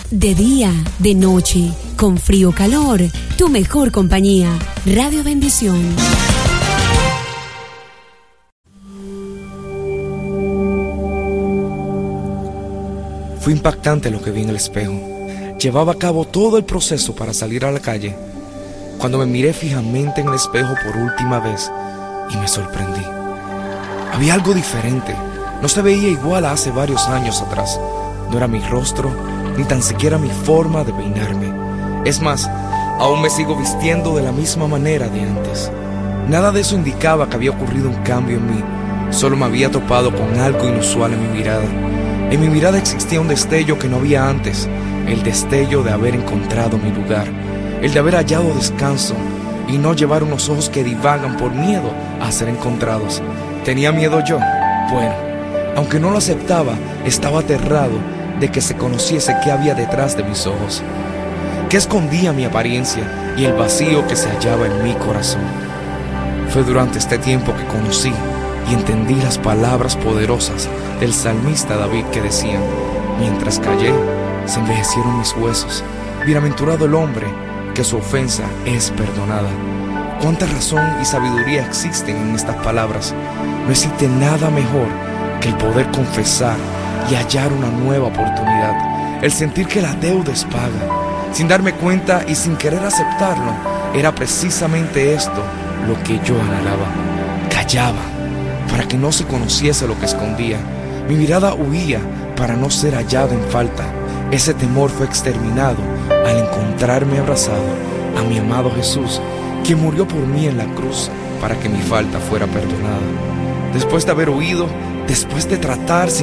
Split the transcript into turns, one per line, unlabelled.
De día, de noche, con frío o calor, tu mejor compañía. Radio Bendición.
Fue impactante lo que vi en el espejo. Llevaba a cabo todo el proceso para salir a la calle, cuando me miré fijamente en el espejo por última vez y me sorprendí. Había algo diferente. No se veía igual a hace varios años atrás. No era mi rostro, ni tan siquiera mi forma de peinarme. Es más, aún me sigo vistiendo de la misma manera de antes. Nada de eso indicaba que había ocurrido un cambio en mí. Solo me había topado con algo inusual en mi mirada. En mi mirada existía un destello que no había antes. El destello de haber encontrado mi lugar. El de haber hallado descanso y no llevar unos ojos que divagan por miedo a ser encontrados. ¿Tenía miedo yo? Bueno, aunque no lo aceptaba, estaba aterrado de que se conociese qué había detrás de mis ojos, qué escondía mi apariencia y el vacío que se hallaba en mi corazón. Fue durante este tiempo que conocí y entendí las palabras poderosas del salmista David que decían: mientras callé, se envejecieron mis huesos. Bienaventurado el hombre que su ofensa es perdonada. Cuánta razón y sabiduría existen en estas palabras. No existe nada mejor que el poder confesar y hallar una nueva oportunidad. El sentir que la deuda es paga. Sin darme cuenta y sin querer aceptarlo, era precisamente esto lo que yo anhelaba. Callaba para que no se conociese lo que escondía. Mi mirada huía para no ser hallada en falta. Ese temor fue exterminado al encontrarme abrazado a mi amado Jesús, quien murió por mí en la cruz para que mi falta fuera perdonada. Después de haber huido, después de tratar